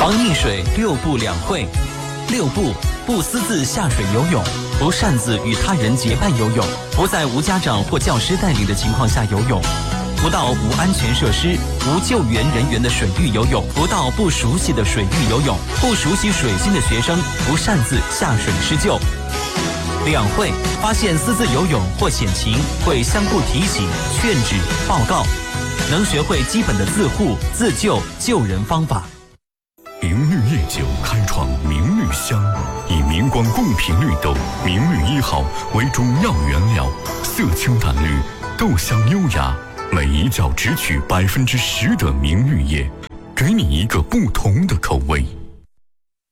防溺水6步2会。6步：不私自下水游泳，不擅自与他人结伴游泳，不在无家长或教师带领的情况下游泳，不到无安全设施、无救援人员的水域游泳，不到不熟悉的水域游泳，不熟悉水性的学生不擅自下水施救。2会：发现私自游泳或险情，会相互提醒、劝止、报告，能学会基本的自护、自救、救人方法。 明绿夜酒开创明绿香，以明光共频绿豆明绿1号为主要原料，色清淡绿，豆香优雅，每一角只取10%的明绿叶，给你一个不同的口味。